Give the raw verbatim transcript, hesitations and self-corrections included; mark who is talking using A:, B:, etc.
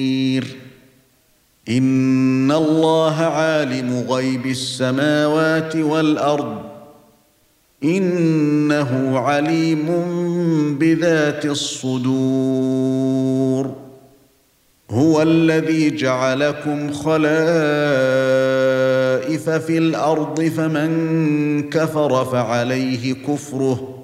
A: إن الله عالم غيب السماوات والأرض إنه عليم بذات الصدور هو الذي جعلكم خلائف في الأرض فمن كفر فعليه كفره